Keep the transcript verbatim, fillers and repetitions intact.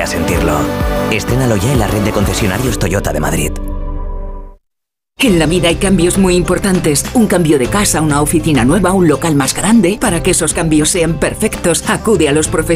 a sentirlo. Estrénalo ya en la red de concesionarios Toyota de Madrid. En la vida hay cambios muy importantes. Un cambio de casa, una oficina nueva, un local más grande. Para que esos cambios sean perfectos, acude a los profesionales